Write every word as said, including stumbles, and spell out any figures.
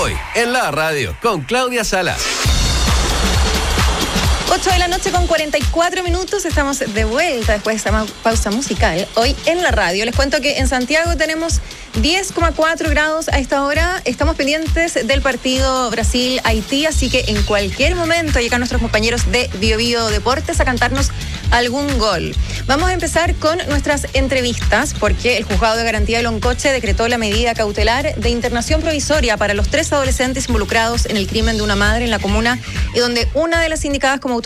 Hoy, en la radio, con Claudia Salas. ocho de la noche con cuarenta y cuatro minutos, estamos de vuelta después de esta pausa musical. Hoy en la radio, les cuento que en Santiago tenemos diez coma cuatro grados a esta hora. Estamos pendientes del partido Brasil-Haití, así que en cualquier momento llegan nuestros compañeros de Bio Bio Deportes a cantarnos algún gol. Vamos a empezar con nuestras entrevistas, porque el Juzgado de Garantía de Loncoche decretó la medida cautelar de internación provisoria para los tres adolescentes involucrados en el crimen de una madre en la comuna y donde una de las indicadas como